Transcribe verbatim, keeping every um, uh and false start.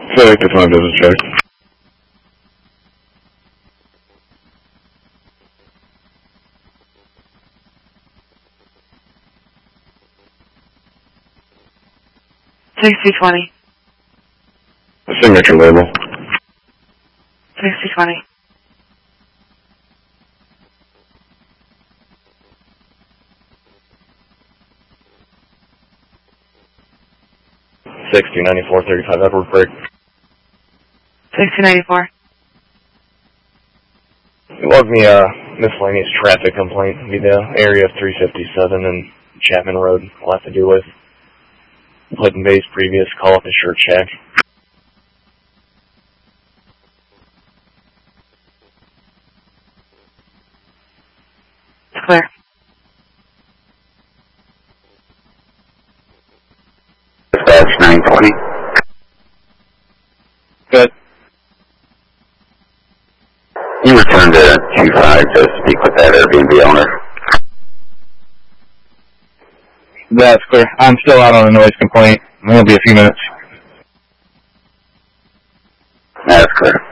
Select the time business check. sixty twenty. The signature label. sixty twenty. sixty ninety-four thirty-five Edward Break. sixty ninety-four. You logged me a miscellaneous traffic complaint. Be the area of three fifty-seven and Chapman Road. Will have to do with Clinton Bay's previous call at the Shirt Shack. It's clear. Dispatch nine twenty. Good. You returned to two five to speak with that Airbnb owner. That's clear. I'm still out on a noise complaint. It'll be a few minutes. That's clear.